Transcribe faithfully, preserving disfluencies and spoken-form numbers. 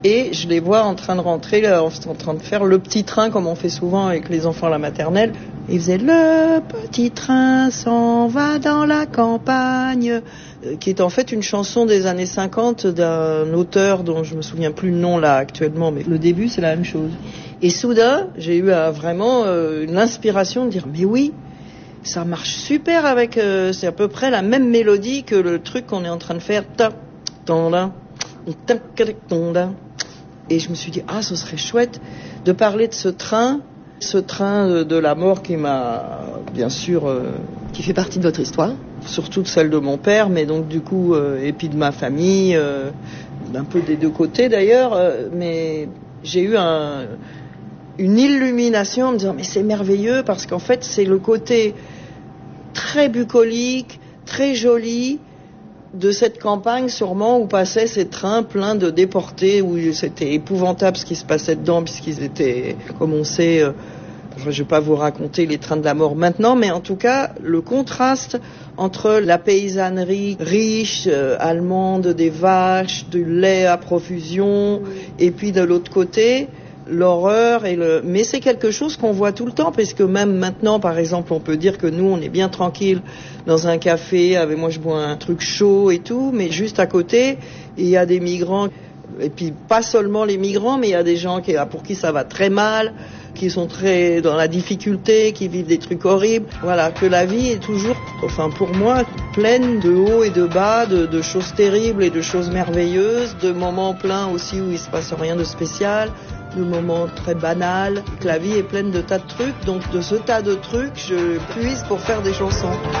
Et je les vois en train de rentrer, là, en train de faire le petit train, comme on fait souvent avec les enfants à la maternelle. Ils faisaient « Le petit train s'en va dans la campagne », qui est en fait une chanson des années cinquante d'un auteur dont je me souviens plus le nom là actuellement, mais le début c'est la même chose. Et soudain, j'ai eu euh, vraiment euh, l'inspiration de dire « Mais oui, ça marche super avec... Euh, c'est à peu près la même mélodie que le truc qu'on est en train de faire. » Et je me suis dit, ah, ce serait chouette de parler de ce train, ce train de la mort qui m'a, bien sûr... Euh, qui fait partie de votre histoire. Surtout de celle de mon père, mais donc du coup, euh, et puis de ma famille, euh, un peu des deux côtés d'ailleurs, euh, mais j'ai eu un, une illumination en me disant, mais c'est merveilleux, parce qu'en fait, c'est le côté très bucolique, très joli, de cette campagne sûrement où passaient ces trains pleins de déportés, où c'était épouvantable ce qui se passait dedans, puisqu'ils étaient, comme on sait, euh, je ne vais pas vous raconter les trains de la mort maintenant, mais en tout cas, le contraste entre la paysannerie riche, euh, allemande, des vaches, du lait à profusion, et puis de l'autre côté, l'horreur et le... Mais c'est quelque chose qu'on voit tout le temps, puisque même maintenant, par exemple, on peut dire que nous, on est bien tranquille dans un café, avec moi je bois un truc chaud et tout, mais juste à côté, il y a des migrants, et puis pas seulement les migrants, mais il y a des gens qui, pour qui ça va très mal, qui sont très dans la difficulté, qui vivent des trucs horribles. Voilà, que la vie est toujours, enfin pour moi, pleine de hauts et de bas, de, de choses terribles et de choses merveilleuses, de moments pleins aussi où il se passe rien de spécial, de moments très banals, que la vie est pleine de tas de trucs, donc de ce tas de trucs, je puise pour faire des chansons.